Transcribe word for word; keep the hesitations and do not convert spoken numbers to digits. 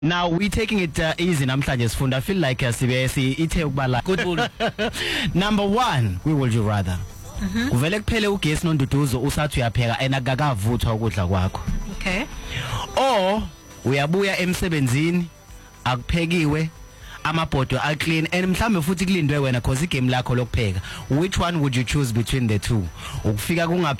Now we taking it uh, easy namhlanje sifunda. I feel like uh, sibesi ithe ukubala. Good one. Number one, we would you rather. Kuvele kuphele ugesi nonduduzo usathi uyapheka enakakavuthwa ukudla kwakho. Okay. Or uyabuya emsebenzini akuphekiwe amabhodo a clean and mhlambe futhi kulindwe wena cause igame lakho lokupheka. Which one would you choose between the two? Ukufika kunga